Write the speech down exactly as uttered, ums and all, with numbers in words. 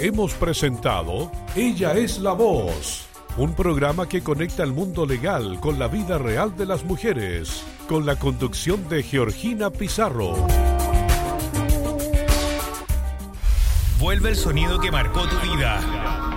hemos presentado Ella es la Voz, un programa que conecta el mundo legal con la vida real de las mujeres, con la conducción de Georgina Pizarro. Vuelve el sonido que marcó tu vida.